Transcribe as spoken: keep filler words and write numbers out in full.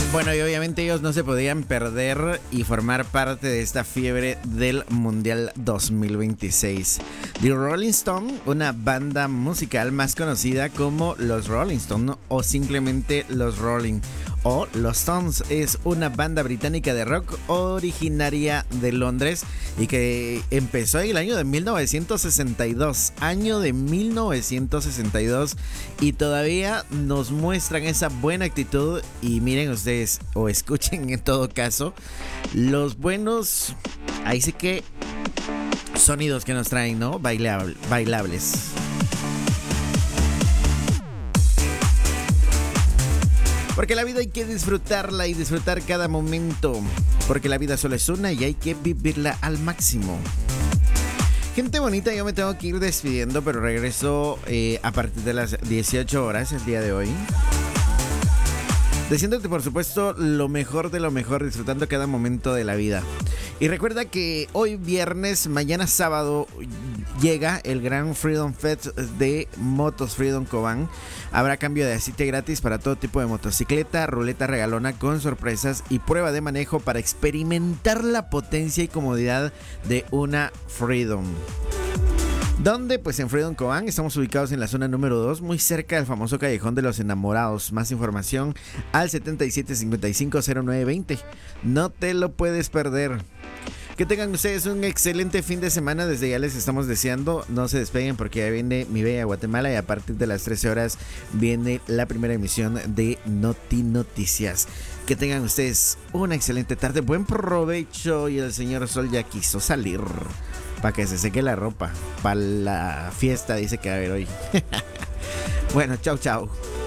Bueno, y obviamente ellos no se podían perder y formar parte de esta fiebre del Mundial dos mil veintiséis. The Rolling Stone, una banda musical más conocida como los Rolling Stone o simplemente los Rolling o los Stones, es una banda británica de rock originaria de Londres y que empezó en el año de mil novecientos sesenta y dos, año de mil novecientos sesenta y dos, y todavía nos muestran esa buena actitud. Y miren ustedes, o escuchen en todo caso, los buenos, ahí sí que sonidos que nos traen, ¿no? Bailable, bailables. Porque la vida hay que disfrutarla y disfrutar cada momento. Porque la vida solo es una y hay que vivirla al máximo. Gente bonita, yo me tengo que ir despidiendo, pero regreso eh, a partir de las dieciocho horas el día de hoy. Deseándote, por supuesto, lo mejor de lo mejor, disfrutando cada momento de la vida. Y recuerda que hoy viernes, mañana sábado, llega el gran Freedom Fest de Motos Freedom Cobán. Habrá cambio de aceite gratis para todo tipo de motocicleta, ruleta regalona con sorpresas y prueba de manejo para experimentar la potencia y comodidad de una Freedom. ¿Dónde? Pues en Freedom Cobán. Estamos ubicados en la zona número dos, muy cerca del famoso Callejón de los Enamorados. Más información al setenta y siete cincuenta y cinco cero nueve veinte. No te lo puedes perder. Que tengan ustedes un excelente fin de semana. Desde ya les estamos deseando. No se despeguen porque ya viene Mi Bella Guatemala y a partir de las trece horas viene la primera emisión de Noti Noticias. Que tengan ustedes una excelente tarde. Buen provecho y el señor Sol ya quiso salir para que se seque la ropa. Para la fiesta dice que va a haber hoy. Bueno, chau chau.